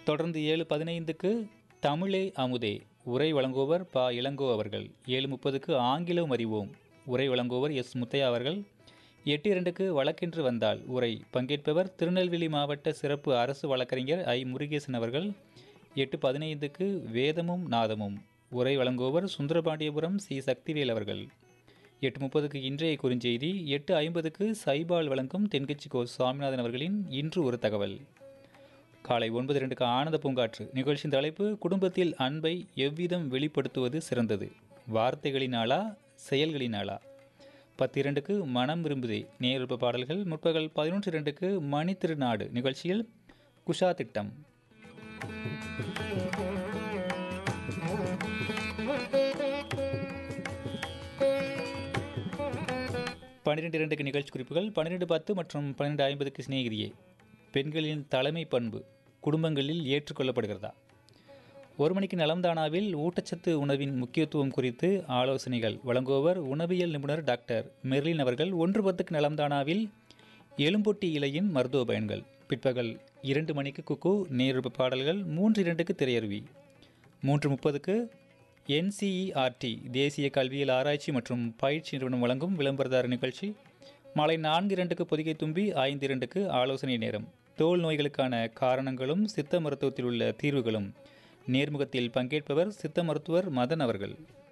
தொடர்ந்து 7:15க்கு தமிழே அமுதே உரை வழங்குபவர் ப இளங்கோ அவர்கள். 7:30க்கு ஆங்கிலம் அறிவோம் உரை வழங்குபவர் எஸ் முத்தையா அவர்கள். 8:02க்கு வழக்கென்று வந்தால் உரை பங்கேற்பவர் திருநெல்வேலி மாவட்ட சிறப்பு அரசு வழக்கறிஞர் ஐ முருகேசன் அவர்கள். 8:15க்கு வேதமும் நாதமும் உரை வழங்குபவர் சுந்தரபாண்டியபுரம் சி சக்திவேல் அவர்கள். 8:30க்கு இன்றைய குறுஞ்செய்தி. 8:50க்கு சைபால் வழங்கும் தென்கட்சி கோ சுவாமிநாதன் அவர்களின் இன்று ஒரு தகவல். காலை 9:02க்கு ஆனந்த பூங்காற்று நிகழ்ச்சியின் தலைப்பு குடும்பத்தில் அன்பை எவ்விதம் வெளிப்படுத்துவது சிறந்தது, வார்த்தைகளினாலா செயல்களினாலா. 10:02க்கு மனம் விரும்புதே நேருப்ப பாடல்கள். முற்பகல் 11:02க்கு மணி திருநாடு நிகழ்ச்சியில் குஷா திட்டம். பன்னிரண்டு 2க்கு நிகழ்ச்சி குறிப்புகள். 12:10 மற்றும் 12:50க்கு சிநேகிதியே பெண்களின் தலைமை பண்பு குடும்பங்களில் ஏற்றுக்கொள்ளப்படுகிறதா. 1 மணிக்கு நலம்தானாவில் ஊட்டச்சத்து உணவின் முக்கியத்துவம் குறித்து ஆலோசனைகள் வழங்குபவர் உணவியல் நிபுணர் டாக்டர் மெர்லின் அவர்கள். 1:10க்கு நலம்தானாவில் எலும்பொட்டி இலையின் மருத்துவ பயன்கள். பிற்பகல் 2 மணிக்கு குக்கு நேருப்பு பாடல்கள். 3:02க்கு திரையருவி. 3:30க்கு NCERT தேசிய கல்வியல் ஆராய்ச்சி மற்றும் பயிற்சி நிறுவனம் வழங்கும் விளம்பரதார நிகழ்ச்சி. மாலை 4:02க்கு பொதிகை தும்பி. 5:02க்கு ஆலோசனை நேரம். தோல் நோய்களுக்கான காரணங்களும் சித்த மருத்துவத்தில் உள்ள தீர்வுகளும். நேர்முகத்தில் பங்கேற்பவர் சித்த மருத்துவர் மதன் அவர்கள்.